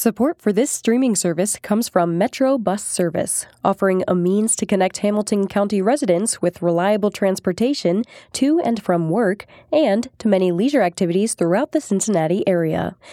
Support for this streaming service comes from Metro Bus Service, offering a means to connect Hamilton County residents with reliable transportation to and from work and to many leisure activities throughout the Cincinnati area.